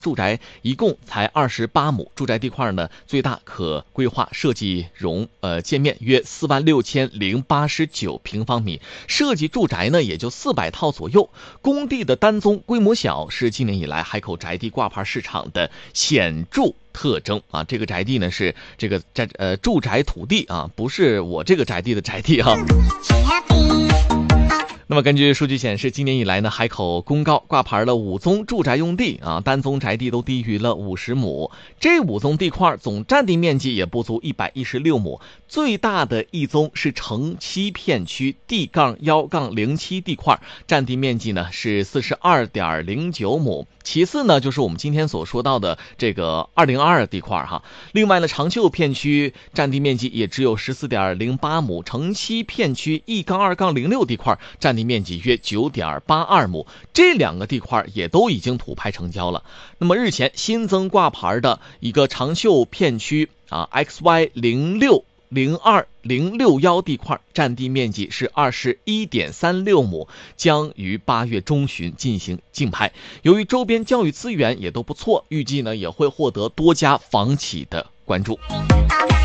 住宅一共才28亩，住宅地块呢最大可规划设计建面约46089平方米，设计住宅呢也就400套左右。工地的单宗规模小是今年以来海口宅地挂牌市场的显著特征啊。这个宅地呢是这个住宅土地啊，不是我这个宅地的宅地啊。那么根据数据显示，今年以来呢，海口公告挂牌了5宗住宅用地啊，单宗宅地都低于了50亩。这5宗地块总占地面积也不足116亩，最大的一宗是城西片区 D-1-07 地块，占地面积呢是42.09亩。其次呢，就是我们今天所说到的这个202地块哈。另外呢，长秀片区占地面积也只有14.08亩，城西片区 E-2-06 地块占地面积约9.82亩，这2个地块也都已经土拍成交了。那么日前新增挂牌的一个长秀片区XY0602-061地块，占地面积是21.36亩，将于8月中旬进行竞拍。由于周边教育资源也都不错，预计呢也会获得多家房企的关注。